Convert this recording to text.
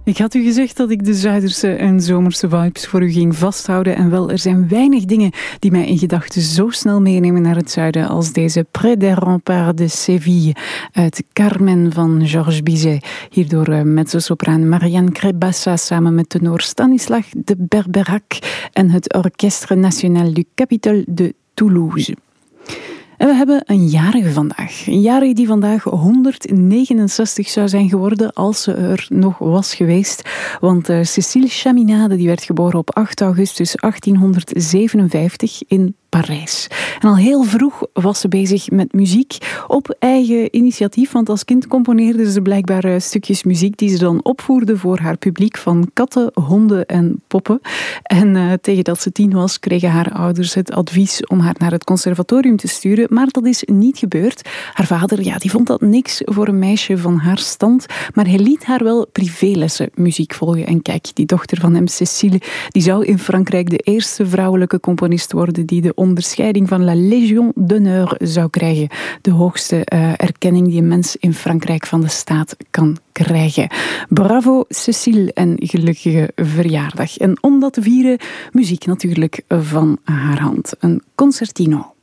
Ik had u gezegd dat ik de Zuiderse en zomerse vibes voor u ging vasthouden. En wel, er zijn weinig dingen die mij in gedachten zo snel meenemen naar het zuiden als deze Près des Remparts de Séville uit Carmen van Georges Bizet. Hierdoor mezzosopraan Marianne Crebassa samen met tenor Stanislas de Berberac en het Orchestre National du Capitole de Toulouse. En we hebben een jarige vandaag. Een jarige die vandaag 169 zou zijn geworden als ze er nog was geweest. Want Cécile Chaminade die werd geboren op 8 augustus 1857 in Parijs. En al heel vroeg was ze bezig met muziek op eigen initiatief. Want als kind componeerde ze blijkbaar stukjes muziek die ze dan opvoerde voor haar publiek van katten, honden en poppen. En tegen dat ze 10 was, kregen haar ouders het advies om haar naar het conservatorium te sturen. Maar dat is niet gebeurd. Haar vader, die vond dat niks voor een meisje van haar stand. Maar hij liet haar wel privélessen muziek volgen. En kijk, die dochter van hem, Cécile, die zou in Frankrijk de eerste vrouwelijke componist worden die de onderscheiding van La Légion d'honneur zou krijgen. De hoogste erkenning die een mens in Frankrijk van de staat kan krijgen. Bravo Cécile en gelukkige verjaardag. En om dat te vieren, muziek natuurlijk van haar hand. Een concertino.